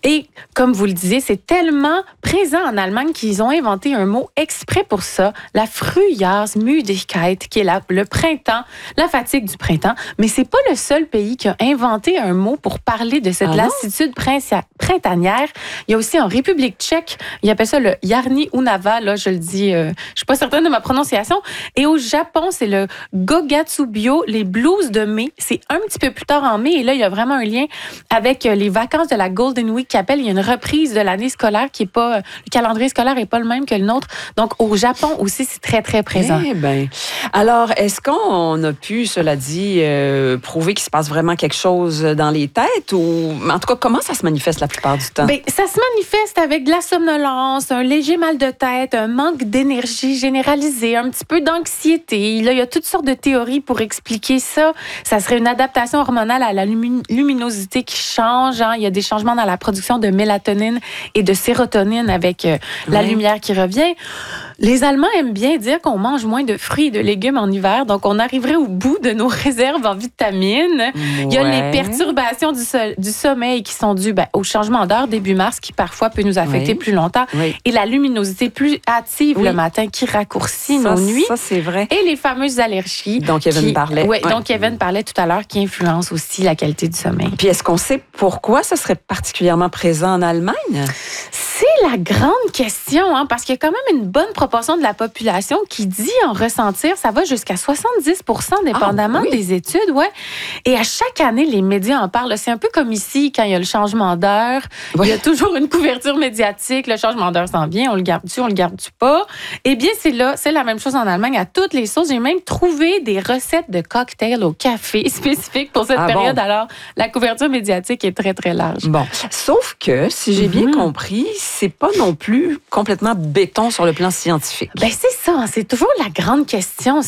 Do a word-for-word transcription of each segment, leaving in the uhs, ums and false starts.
Et comme vous le disiez, c'est tellement présent en Allemagne qu'ils ont inventé un mot exprès pour ça, la Frühjahrsmüdigkeit, qui est la, le printemps, la fatigue du printemps. Mais c'est pas le seul pays qui a inventé un mot pour parler de cette ah lassitude printanière. Il y a aussi en République tchèque, ils appellent ça le Jarní únava, là, je le dis, euh, je suis pas certaine de ma prononciation. Et au Japon, c'est le Gogatsubyo, les blues de mai. C'est un petit peu plus tard en mai. Et là, il y a vraiment un lien avec les vacances de la Golden Week qui appelle. Il y a une reprise de l'année scolaire qui est pas, le calendrier scolaire est pas le même que le nôtre. Donc, au Japon aussi, c'est très, très présent. Eh bien. Alors, est-ce qu'on a pu, cela dit, euh, prouver qu'il se passe vraiment quelque chose dans les têtes ou, en tout cas, comment ça se manifeste la plupart du temps? Bien, ça se manifeste avec de la somnolence, un léger mal de tête, un manque d'énergie généralisé, un petit peu d'anxiété. Là, il y a toutes sortes de théories pour expliquer ça. Ça serait une adaptation hormonale à la lumi- luminosité qui change. Hein. Il y a des changements dans la production de mélatonine et de sérotonine avec euh, oui. la lumière qui revient. Les Allemands aiment bien dire qu'on mange moins de fruits et de légumes en hiver, donc on arriverait au bout de nos réserves en vitamines. Ouais. Il y a les perturbations du, so- du sommeil qui sont dues ben, au changement d'heure début mars qui parfois peut nous affecter oui. plus longtemps oui. et la luminosité plus hâtive oui. le matin qui raccourcit ça, nos nuits. Ça, c'est vrai. Et les fameuses allergies. Donc, Kevin qui, parlait. Oui, ouais. donc Kevin parlait tout à l'heure qui influencent aussi la qualité du sommeil. Puis est-ce qu'on sait pourquoi ce serait particulièrement présent en Allemagne? C'est la grande question, hein, parce qu'il y a quand même une bonne proportion de la population qui dit en ressentir, ça va jusqu'à soixante-dix pour cent dépendamment ah, oui. des études, ouais. Et à chaque année, les médias en parlent. C'est un peu comme ici, quand il y a le changement d'heure, oui. il y a toujours une couverture médiatique, le changement d'heure s'en vient, on le garde-tu, on le garde-tu pas? Eh bien, c'est là, c'est la même chose en Allemagne, à toutes les sauces. J'ai même trouvé des recettes de cocktails au café spécifiques pour cette ah, période. Bon. Alors, la couverture médiatique est très, très large. Bon, sauf que, si j'ai mm-hmm. bien compris, c'est pas non plus complètement béton sur le plan scientifique. Ben c'est ça, c'est toujours la grande question.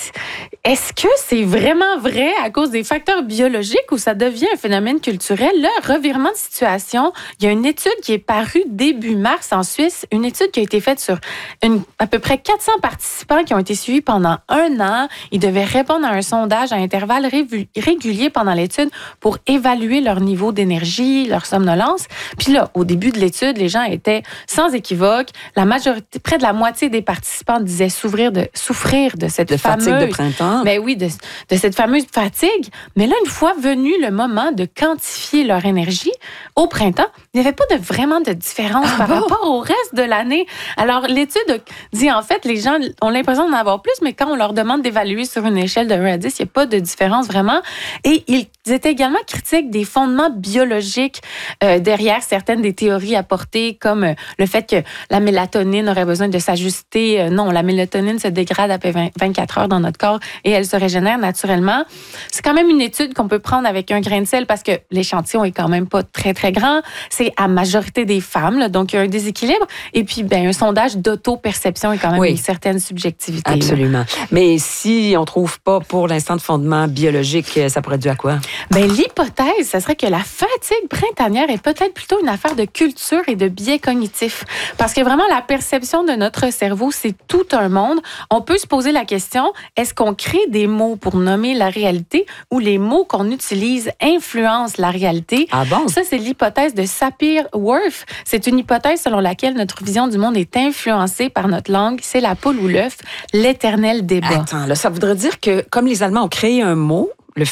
Est-ce que c'est vraiment vrai à cause des facteurs biologiques ou ça devient un phénomène culturel? Là, revirement de situation, il y a une étude qui est parue début mars en Suisse, une étude qui a été faite sur une, à peu près quatre cents participants qui ont été suivis pendant un an. Ils devaient répondre à un sondage à intervalles ré- réguliers pendant l'étude pour évaluer leur niveau d'énergie, leur somnolence. Puis là, au début de l'étude, les gens étaient sans équivoque. La majorité, près de la moitié des participants disaient souffrir de, souffrir de cette de fameuse... fatigue de printemps. Ben oui, de, de cette fameuse fatigue. Mais là, une fois venu le moment de quantifier leur énergie, au printemps, il n'y avait pas de, vraiment de différence ah par bon? rapport au reste de l'année. Alors, l'étude dit, en fait, les gens ont l'impression d'en avoir plus, mais quand on leur demande d'évaluer sur une échelle de un à dix, il n'y a pas de différence vraiment. Et ils étaient également critiques des fondements biologiques euh, derrière certaines des théories apportées, comme euh, le fait que la mélatonine aurait besoin de s'ajuster. Euh, non, la mélatonine se dégrade après vingt-quatre heures dans notre corps et elle se régénère naturellement. C'est quand même une étude qu'on peut prendre avec un grain de sel parce que l'échantillon est quand même pas très, très grand. C'est à majorité des femmes, là, donc il y a un déséquilibre. Et puis, ben, un sondage d'auto-perception est quand même oui. une certaine subjectivité. Absolument. Là. Mais si on trouve pas pour l'instant de fondement biologique, ça pourrait être dû à quoi? Ben, l'hypothèse, ça serait que la fatigue printanière est peut-être plutôt une affaire de culture et de biais cognitifs. Parce que vraiment, la perception de notre cerveau, c'est tout un monde. On peut se poser la question, est-ce qu'on crée des mots pour nommer la réalité ou les mots qu'on utilise influencent la réalité? Ah bon? Ça, c'est l'hypothèse de Sapir-Whorf. C'est une hypothèse selon laquelle notre vision du monde est influencée par notre langue. C'est la poule ou l'œuf, l'éternel débat. Attends, là, ça voudrait dire que comme les Allemands ont créé un mot, le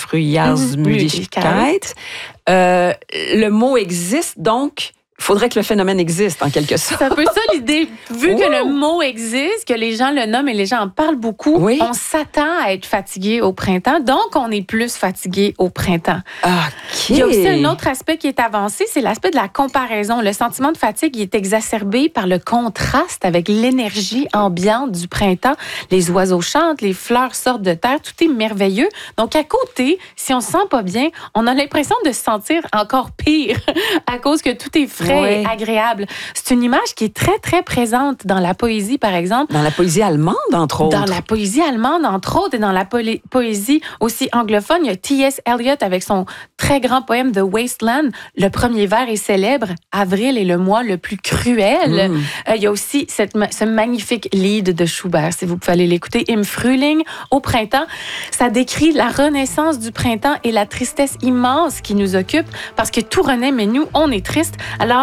Frühjahrsmüdigkeit, euh, le mot existe, donc il faudrait que le phénomène existe, en quelque sorte. C'est un peu ça l'idée. Vu oh. que le mot existe, que les gens le nomment et les gens en parlent beaucoup, oui. on s'attend à être fatigué au printemps, donc on est plus fatigué au printemps. Okay. Il y a aussi un autre aspect qui est avancé, c'est l'aspect de la comparaison. Le sentiment de fatigue il est exacerbé par le contraste avec l'énergie ambiante du printemps. Les oiseaux chantent, les fleurs sortent de terre, tout est merveilleux. Donc à côté, si on se sent pas bien, on a l'impression de se sentir encore pire à cause que tout est frais. Oui. agréable. C'est une image qui est très, très présente dans la poésie, par exemple. Dans la poésie allemande, entre autres. Dans la poésie allemande, entre autres, et dans la po- poésie aussi anglophone. Il y a T S Eliot avec son très grand poème The Wasteland. Le premier vers est célèbre. Avril est le mois le plus cruel. Mm. Euh, il y a aussi cette, ce magnifique Lied de Schubert, si vous pouvez aller l'écouter, Im Frühling, au printemps. Ça décrit la renaissance du printemps et la tristesse immense qui nous occupe parce que tout renaît, mais nous, on est triste. Alors,